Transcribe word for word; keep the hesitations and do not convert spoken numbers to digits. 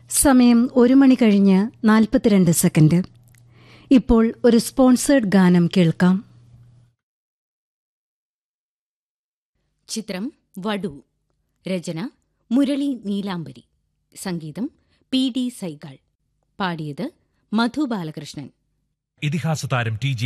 സമയം ഒരു മണി കഴിഞ്ഞ് നാൽപ്പത്തിരണ്ട് സെക്കൻഡ്. ഇപ്പോൾ ഒരു സ്പോൺസേഡ് ഗാനം കേൾക്കാം. ചിത്രം വടു. രചന മുരളി നീലാംബരി. സംഗീതം പി ഡി സൈഗാൾ. പാടിയത് മധു ബാലകൃഷ്ണൻ. ഇതിഹാസ താരം ടി ജി